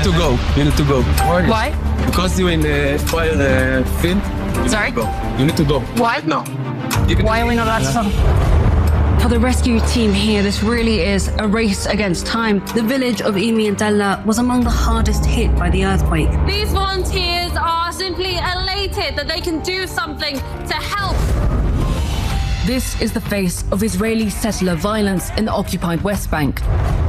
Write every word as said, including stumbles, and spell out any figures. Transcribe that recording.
need to go. You need to go. Why? Because you're in the fire uh, field. You Sorry? Need to go. You need to go. Why? Right now. Give it Why are we not allowed to stop? For the rescue team here, this really is a race against time. The village of Imi and Della was among the hardest hit by the earthquake. These volunteers are simply elated that they can do something to help. This is the face of Israeli settler violence in the occupied West Bank.